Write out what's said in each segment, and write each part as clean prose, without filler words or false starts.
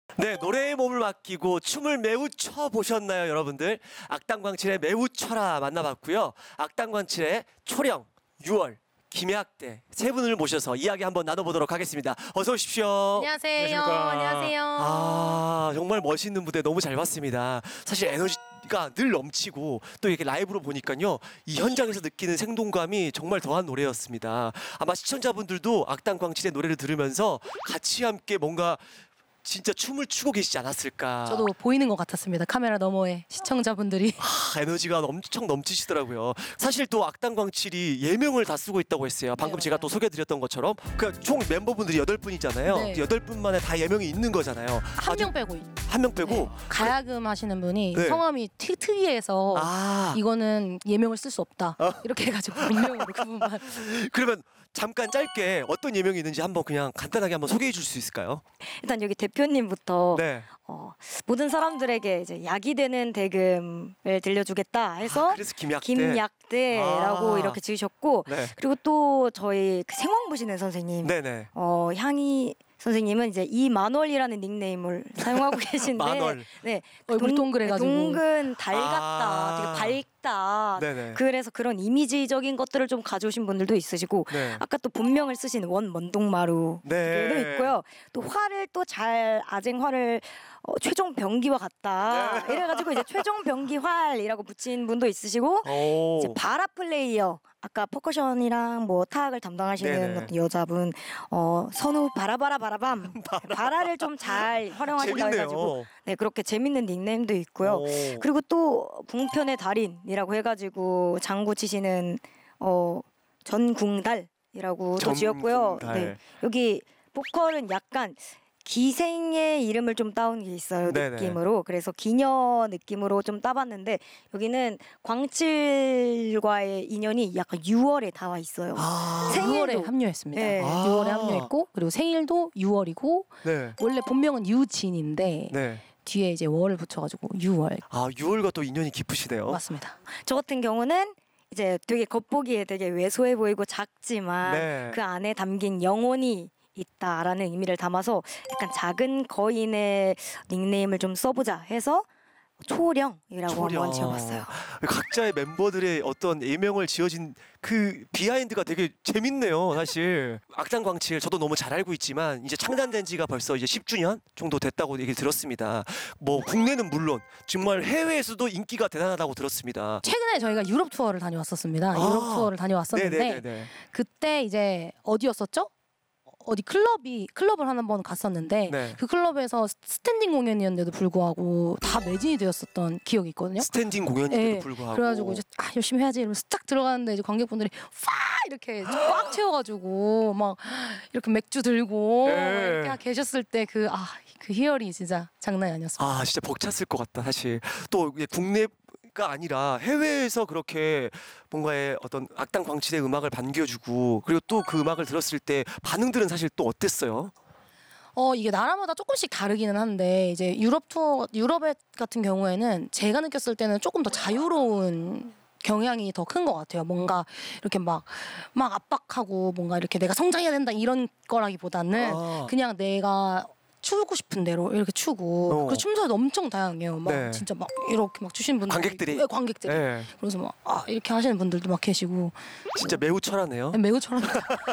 네, 노래에 몸을 맡기고 춤을 매우 춰 보셨나요, 여러분들? 악당광칠의 매우 춰라 만나봤고요. 악당광칠의 초령, 6월, 김약대 세 분을 모셔서 이야기 한번 나눠보도록 하겠습니다. 어서 오십시오. 안녕하세요. 안녕하십니까. 안녕하세요. 아, 정말 멋있는 무대 너무 잘 봤습니다. 사실 에너지가 늘 넘치고 또 이렇게 라이브로 보니까요, 이 현장에서 느끼는 생동감이 정말 더한 노래였습니다. 아마 시청자분들도 악당광칠의 노래를 들으면서 같이 함께 뭔가 진짜 춤을 추고 계시지 않았을까. 저도 보이는 것 같았습니다. 카메라 너머에 시청자분들이. 에너지가 엄청 넘치시더라고요. 사실 또 악당광칠이 예명을 다 쓰고 있다고 했어요. 방금 네, 제가 맞아요. 또 소개해드렸던 것처럼 그 총 멤버분들이 8분이잖아요. 네. 8분만에 다 예명이 있는 거잖아요. 한 명 빼고. 한 명 빼고. 네. 가야금 하시는 분이 네. 성함이 특이해서 아, 이거는 예명을 쓸 수 없다. 이렇게 해가지고 본명으로 그분만. 그러면 잠깐 짧게 어떤 예명이 있는지 한번 그냥 간단하게 한번 소개해 줄 수 있을까요? 일단 여기 대표님부터 네. 모든 사람들에게 이제 약이 되는 대금을 들려주겠다 해서 그래서 김약대. 김약대라고 아. 이렇게 지으셨고, 네. 그리고 또 저희 그 생황 보시는 선생님, 네네. 향이 선생님은 이제 이만월이라는 닉네임을 사용하고 계신데, 만월. 네, 얼굴 동그래가지고. 동근 달 같다, 아. 되게 밝다. 네네. 그래서 그런 이미지적인 것들을 좀 가져오신 분들도 있으시고, 네. 아까 또 본명을 쓰신 원먼동마루 네. 도 있고요. 또 화를 또 잘 아쟁 화를 최종 병기와 같다. 네. 이래가지고 이제 최종 병기 활이라고 붙인 분도 있으시고, 오. 이제 바라 플레이어, 아까 퍼커션이랑 뭐 타악을 담당하시는 네네. 어떤 여자분, 선우 바라바라밤 바라를 좀 잘 활용하신다 재밌네요. 해가지고, 네, 그렇게 재밌는 닉네임도 있고요. 오. 그리고 또 봉편의 달인이라고 해가지고 장구 치시는 전궁달이라고 또 지었고요. 전궁달. 네, 여기 보컬은 약간 기생의 이름을 좀 따온 게 있어요. 네네. 느낌으로. 그래서 기녀 느낌으로 좀 따봤는데, 여기는 광칠과의 인연이 약간 6월에 다 와 있어요. 아. 생일도. 6월에 합류했습니다. 네. 6월에 합류했고, 그리고 생일도 6월이고, 네. 원래 본명은 유진인데 네. 뒤에 이제 월을 붙여가지고 6월. 아, 6월과 또 인연이 깊으시네요. 맞습니다. 저 같은 경우는 이제 되게 겉보기에 되게 왜소해 보이고 작지만 네. 그 안에 담긴 영혼이 있다라는 의미를 담아서 약간 작은 거인의 닉네임을 좀 써보자 해서 초령이라고 한번 지어봤어요. 각자의 멤버들의 어떤 예명을 지어진 그 비하인드가 되게 재밌네요, 사실. 악당광칠 저도 너무 잘 알고 있지만 이제 창단된 지가 벌써 이제 10주년 정도 됐다고 얘기 들었습니다. 뭐 국내는 물론 정말 해외에서도 인기가 대단하다고 들었습니다. 최근에 저희가 유럽 투어를 다녀왔었습니다. 아. 유럽 투어를 다녀왔었는데 네네네. 그때 이제 어디였었죠? 어디 클럽을 한번 갔었는데 네. 그 클럽에서 스탠딩 공연이었는데도 불구하고 다 매진이 되었었던 기억이 있거든요. 스탠딩 공연인데도 네. 불구하고. 그래가지고 이제 열심히 해야지 이러면서 딱 들어가는데 이제 관객분들이 팍 이렇게 꽉 채워가지고 막 이렇게 맥주 들고 네. 이렇게 계셨을 때 그 희열이 진짜 장난이 아니었습니다. 아, 진짜 벅찼을 것 같다, 사실. 또 이게 국내가 아니라 해외에서 그렇게 뭔가의 어떤 악당광칠의 음악을 반겨주고, 그리고 또 그 음악을 들었을 때 반응들은 사실 또 어땠어요? 이게 나라마다 조금씩 다르기는 한데 이제 유럽 같은 경우에는 제가 느꼈을 때는 조금 더 자유로운 경향이 더 큰 것 같아요. 뭔가 이렇게 막 압박하고 뭔가 이렇게 내가 성장해야 된다 이런 거라기보다는 아. 그냥 내가 추고 싶은 대로 이렇게 추고 그리고 춤사위도 엄청 다양해요. 막 네. 진짜 막 이렇게 막 추시는 분들 관객들이? 있고, 네, 관객들이 네. 그래서 막 이렇게 하시는 분들도 막 계시고 진짜 매우 철하네요. 매우 저런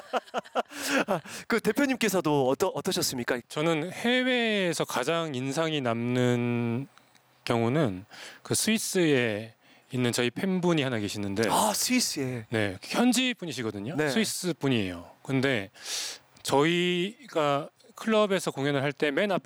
그 대표님께서도 어떠셨습니까? 저는 해외에서 가장 인상이 남는 경우는 그 스위스에 있는 저희 팬분이 하나 계시는데, 아, 스위스에. 네, 현지 분이시거든요. 네. 스위스 분이에요. 근데 저희가 클럽에서 공연을 할 때 맨 앞에